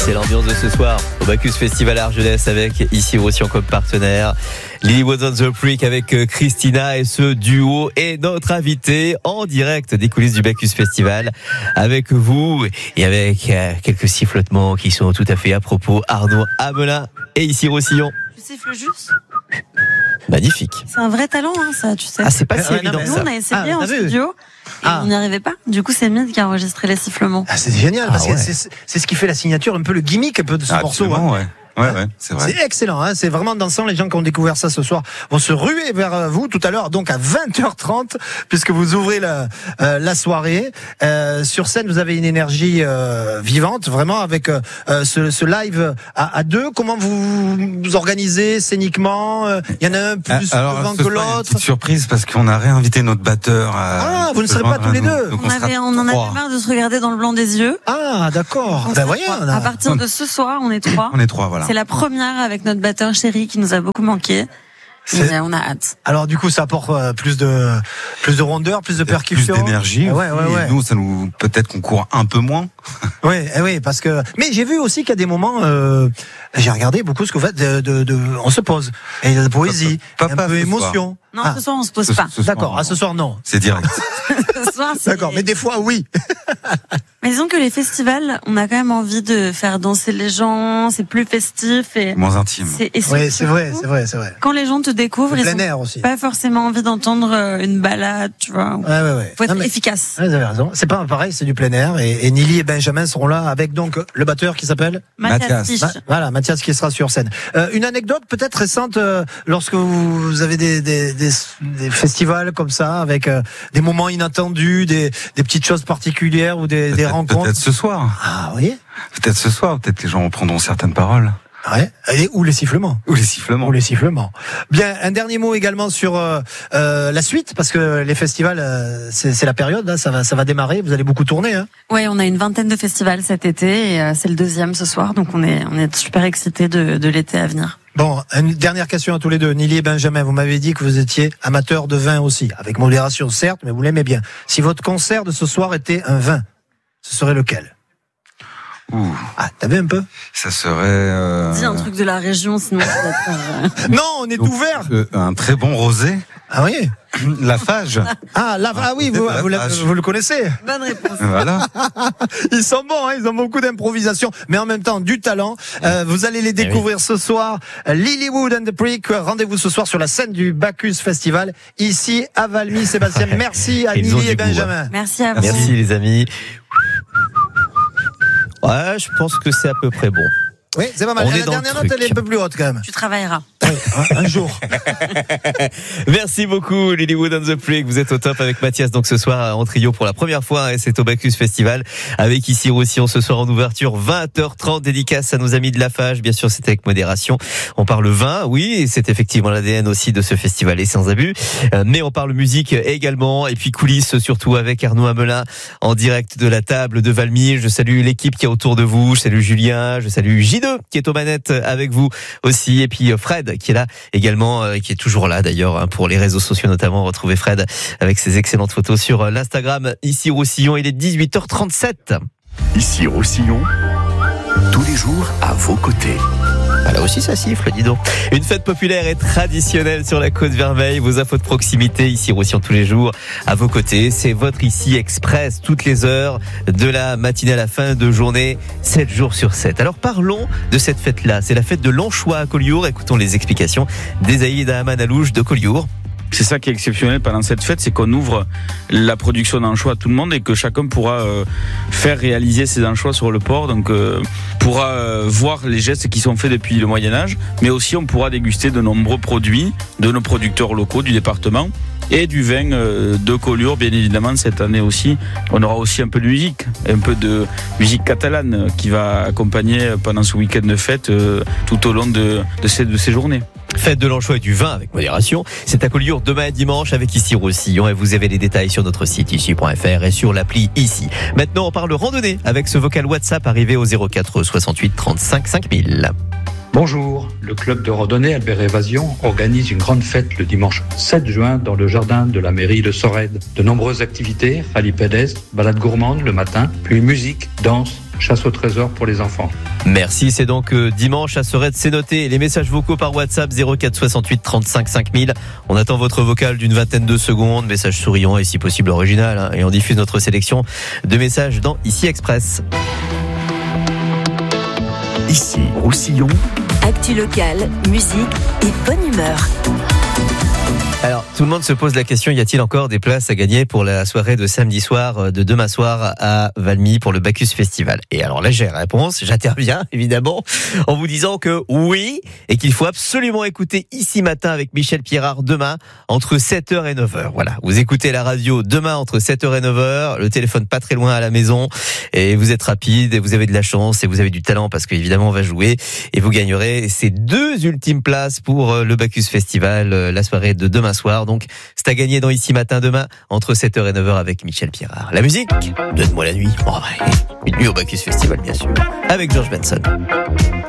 C'est l'ambiance de ce soir au Bacchus Festival à Argelès avec ici Roussillon comme partenaire. Lilywood and the Prick avec Christina et ce duo est notre invité en direct des coulisses du Bacchus Festival avec vous et avec quelques sifflotements qui sont tout à fait à propos. Arnaud Amelin et ici Roussillon. Tu siffles juste. Magnifique. C'est un vrai talent, hein, ça, tu sais. Ah, c'est pas si évident Nous, ça. on a essayé en studio et on n'y arrivait pas. Du coup, c'est Mid qui a enregistré les sifflements. Ah, c'est génial, parce que c'est ce qui fait la signature, un peu le gimmick un peu de ce morceau. Hein. Ouais, c'est vrai. C'est excellent, hein, c'est vraiment dansant. Les gens qui ont découvert ça ce soir vont se ruer vers vous tout à l'heure, donc à 20h30, puisque vous ouvrez la soirée. Sur scène, vous avez une énergie vivante, vraiment, avec ce live à deux. Comment vous organisez scéniquement? Il y en a un plus devant que l'autre. Petite surprise, parce qu'on a réinvité notre batteur. Vous ne serez pas tous les deux. On en avait marre de se regarder dans le blanc des yeux. Ah, d'accord. À partir de ce soir, on est trois. On est trois, voilà. C'est la première avec notre batteur chéri qui nous a beaucoup manqué. On a hâte. Alors du coup, ça apporte plus de rondeur, plus de percussion, plus d'énergie. Ouais. Et nous, ça nous peut-être qu'on court un peu moins. Oui, parce que. Mais j'ai vu aussi qu'à des moments, j'ai regardé beaucoup ce que vous faites. On se pose. Et il y a de la poésie, un peu émotion. Non, ce soir on se pose pas. D'accord. Ce soir non. C'est direct. Ce soir, d'accord. Mais des fois oui. Mais disons que les festivals, on a quand même envie de faire danser les gens. C'est plus festif et moins intime. Oui, c'est vrai. Quand les gens te découvrent, ils n'ont pas forcément envie d'entendre une balade, tu vois. Ouais. Faut être efficace. Vous avez raison. C'est pas pareil, c'est du plein air. Et Nili et Benjamin seront là avec donc le batteur qui s'appelle Mathias. Voilà, Mathias qui sera sur scène. Une anecdote peut-être récente lorsque vous avez des festivals comme ça avec des moments inattendus, des petites choses particulières ou des rencontres. Peut-être ce soir. Ah oui. Peut-être ce soir. Peut-être les gens reprendront certaines paroles. Ouais. Ou les sifflements. Bien, un dernier mot également sur la suite, parce que les festivals, c'est la période, là, ça va démarrer. Vous allez beaucoup tourner, hein. Ouais, on a une vingtaine de festivals cet été et c'est le deuxième ce soir, donc on est super excités de l'été à venir. Bon, une dernière question à tous les deux. Nili et Benjamin, vous m'avez dit que vous étiez amateurs de vin aussi, avec modération certes, mais vous l'aimez bien. Si votre concert de ce soir était un vin, ce serait lequel? Ah, t'as vu un peu? Ça serait. Dis un truc de la région, sinon ça va être. Non, on est ouvert. Un très bon rosé. Ah oui. Lafage. Oui, vous le connaissez. Bonne réponse. Voilà. Ils sont bons, hein, ils ont beaucoup d'improvisation, mais en même temps du talent. Vous allez les découvrir ce soir. Lilywood and the Prick. Rendez-vous ce soir sur la scène du Bacchus Festival, ici à Valmy. Sébastien, merci à Nili et Benjamin. Merci à vous. Merci les amis. Ouais, je pense que c'est à peu près bon. Oui, c'est pas mal. La dernière note, elle est un peu plus haute quand même. Tu travailleras. Oui, un jour. Merci beaucoup, Lilywood and the Prick. Vous êtes au top avec Mathias, donc ce soir en trio pour la première fois, et c'est au Bacchus Festival avec ici Roussillon ce soir en ouverture 20h30, dédicace à nos amis de Lafage. Bien sûr, c'était avec modération. On parle vin, oui, et c'est effectivement l'ADN aussi de ce festival et sans abus. Mais on parle musique également, et puis coulisses surtout avec Arnaud Amelin en direct de la table de Valmy. Je salue l'équipe qui est autour de vous. Je salue Julien, je salue J2 qui est aux manettes avec vous aussi, et puis Fred qui est là également, qui est toujours là d'ailleurs pour les réseaux sociaux notamment. Retrouvez Fred avec ses excellentes photos sur l'Instagram ici Roussillon. Il est 18h37. Ici Roussillon, tous les jours à vos côtés. Là aussi ça siffle, dis donc. Une fête populaire et traditionnelle sur la côte Vermeille. Vos infos de proximité ici Roussillon tous les jours à vos côtés. C'est votre ici express toutes les heures de la matinée à la fin de journée, 7 jours sur 7. Alors parlons de cette fête-là. C'est la fête de l'anchois à Collioure. Écoutons les explications d'Ezaïd Ahmad-Alouche de Collioure. C'est ça qui est exceptionnel pendant cette fête, c'est qu'on ouvre la production d'anchois à tout le monde et que chacun pourra faire réaliser ses anchois sur le port. Donc pourra voir les gestes qui sont faits depuis le Moyen-Âge, mais aussi on pourra déguster de nombreux produits de nos producteurs locaux du département et du vin de Collioure, bien évidemment. Cette année aussi, on aura aussi un peu de musique catalane qui va accompagner pendant ce week-end de fête tout au long de ces journées. Fête de l'anchois et du vin avec modération. C'est à Collioure demain et dimanche avec ici Roussillon, et vous avez les détails sur notre site ici.fr et sur l'appli ici. Maintenant on parle randonnée avec ce vocal WhatsApp arrivé au 04 68 35 5000. Bonjour, le club de randonnée Albert Évasion organise une grande fête le dimanche 7 juin dans le jardin de la mairie de Sorède. De nombreuses activités, rallye pédestre, balade gourmande le matin, puis musique, danse, chasse au trésor pour les enfants. Merci, c'est donc dimanche à Sorède, c'est noté. Les messages vocaux par WhatsApp 04 68 35 5000. On attend votre vocal d'une vingtaine de secondes, message souriant et si possible original, hein, et on diffuse notre sélection de messages dans Ici Express. Ici, Roussillon. Actu locale, musique et bonne humeur. Alors, tout le monde se pose la question, y a-t-il encore des places à gagner pour la soirée de samedi soir, de demain soir à Valmy pour le Bacchus Festival? Et alors là, j'ai la réponse, j'interviens évidemment en vous disant que oui, et qu'il faut absolument écouter Ici Matin avec Michel Pierrard demain entre 7h et 9h. Voilà, vous écoutez la radio demain entre 7h et 9h, le téléphone pas très loin à la maison, et vous êtes rapide, et vous avez de la chance, et vous avez du talent parce qu'évidemment on va jouer, et vous gagnerez ces 2 ultimes places pour le Bacchus Festival, la soirée de demain soir. Donc, c'est à gagner dans Ici Matin demain, entre 7h et 9h avec Michel Pierrard. La musique, Donne-moi la nuit. Une nuit au Bacchus Festival, bien sûr. Avec George Benson.